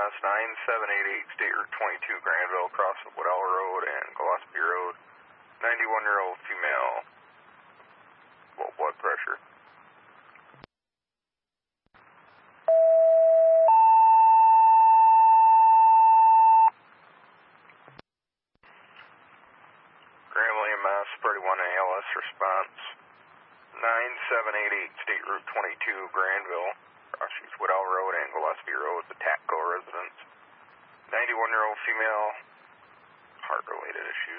EMS 9788 State Route 22 Granville, cross of Woodall Road and Gillespie Road. 91-year-old female, low blood pressure. Granville EMS 31 ALS response 9788 State Route 22 Granville, crossings Woodall Road and Gillespie Road, the Tatco residence. 91-year-old female, heart-related issues.